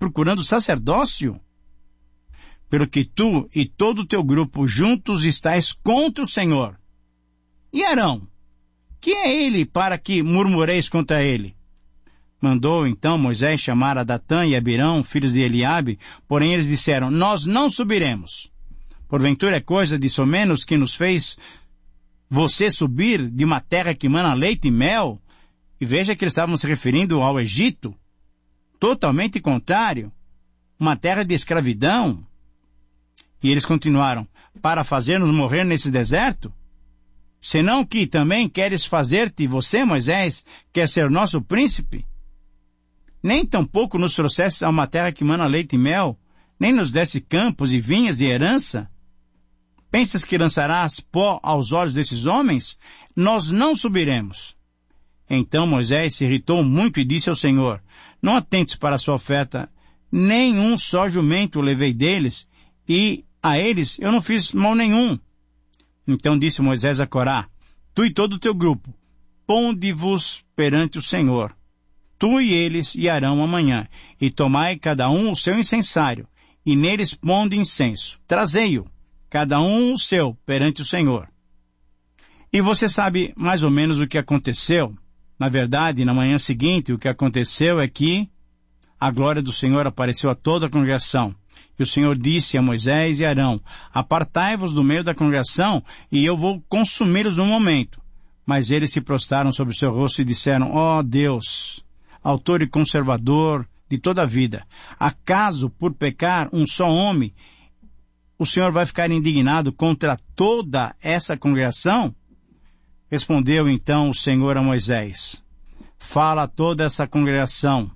procurando o sacerdócio? Pelo que tu e todo o teu grupo juntos estáis contra o Senhor. E Arão? Quem é ele para que murmureis contra ele? Mandou então Moisés chamar a Datã e Abirão, filhos de Eliabe, porém eles disseram, nós não subiremos. Porventura é coisa de somenos que nos fez você subir de uma terra que mana leite e mel? E veja que eles estavam se referindo ao Egito, totalmente contrário, uma terra de escravidão. E eles continuaram, para fazer-nos morrer nesse deserto? Senão que também queres fazer-te, você, Moisés, quer ser nosso príncipe? Nem tampouco nos trouxeste a uma terra que mana leite e mel, nem nos desse campos e vinhas de herança? Pensas que lançarás pó aos olhos desses homens? Nós não subiremos. Então Moisés se irritou muito e disse ao Senhor, não atentes para a sua oferta, nem um só jumento levei deles, e a eles eu não fiz mal nenhum. Então disse Moisés a Corá, tu e todo o teu grupo, ponde-vos perante o Senhor. Tu e eles e Arão amanhã, e tomai cada um o seu incensário, e neles ponde incenso. Trazei-o, cada um o seu, perante o Senhor. E você sabe mais ou menos o que aconteceu? Na verdade, na manhã seguinte, o que aconteceu é que a glória do Senhor apareceu a toda a congregação. E o Senhor disse a Moisés e Arão, apartai-vos do meio da congregação, e eu vou consumi-los no momento. Mas eles se prostraram sobre o seu rosto e disseram, ó Deus, autor e conservador de toda a vida, acaso por pecar um só homem, o Senhor vai ficar indignado contra toda essa congregação? Respondeu então o Senhor a Moisés, fala a toda essa congregação,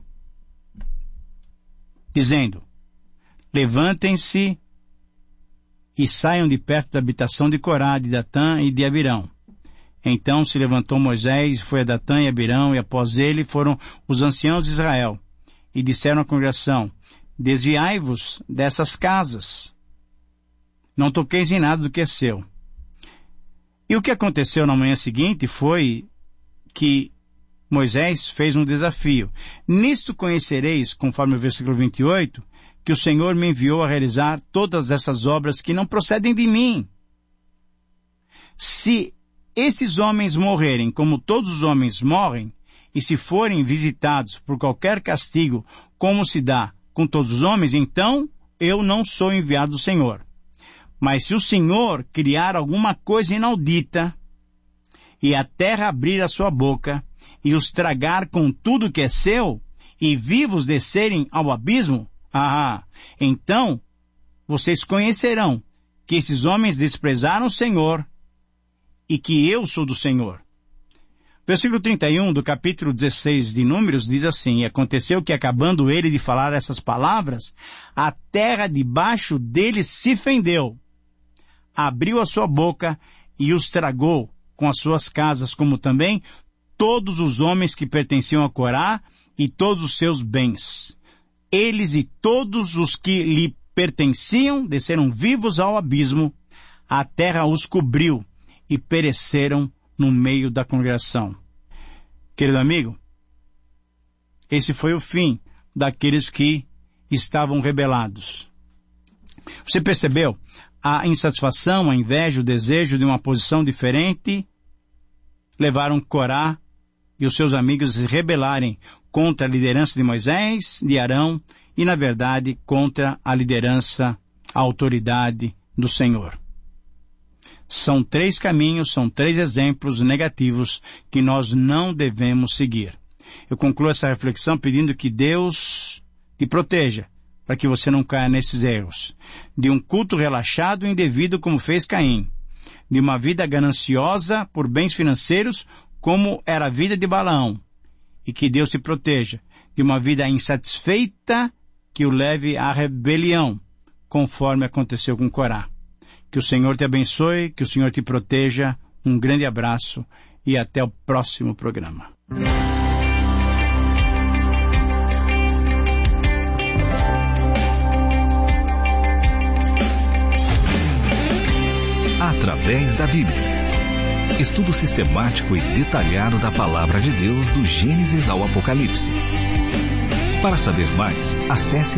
dizendo, levantem-se e saiam de perto da habitação de Corá, de Datã e de Abirão. Então se levantou Moisés, foi a Datã e Abirão, e após ele foram os anciãos de Israel, e disseram à congregação, desviai-vos dessas casas, não toqueis em nada do que é seu. E o que aconteceu na manhã seguinte foi que Moisés fez um desafio. Nisto conhecereis, conforme o versículo 28, que o Senhor me enviou a realizar todas essas obras que não procedem de mim. Se esses homens morrerem como todos os homens morrem, e se forem visitados por qualquer castigo, como se dá com todos os homens, então eu não sou enviado do Senhor. Mas se o Senhor criar alguma coisa inaudita, e a terra abrir a sua boca, e os tragar com tudo que é seu, e vivos descerem ao abismo, então vocês conhecerão que esses homens desprezaram o Senhor, e que eu sou do Senhor. Versículo 31 do capítulo 16 de Números diz assim, e aconteceu que acabando ele de falar essas palavras, a terra debaixo dele se fendeu, abriu a sua boca e os tragou com as suas casas, como também todos os homens que pertenciam a Corá e todos os seus bens. Eles e todos os que lhe pertenciam desceram vivos ao abismo, a terra os cobriu e pereceram no meio da congregação. Querido amigo, esse foi o fim daqueles que estavam rebelados. Você percebeu? A insatisfação, a inveja, o desejo de uma posição diferente levaram Corá e os seus amigos a se rebelarem contra a liderança de Moisés, de Arão e, na verdade, contra a liderança, a autoridade do Senhor. São 3 caminhos, são 3 exemplos negativos que nós não devemos seguir. Eu concluo essa reflexão pedindo que Deus te proteja, para que você não caia nesses erros. De um culto relaxado e indevido como fez Caim. De uma vida gananciosa por bens financeiros como era a vida de Balaão. E que Deus te proteja. De uma vida insatisfeita que o leve à rebelião, conforme aconteceu com Corá. Que o Senhor te abençoe, que o Senhor te proteja. Um grande abraço e até o próximo programa. Através da Bíblia. Estudo sistemático e detalhado da Palavra de Deus do Gênesis ao Apocalipse. Para saber mais, acesse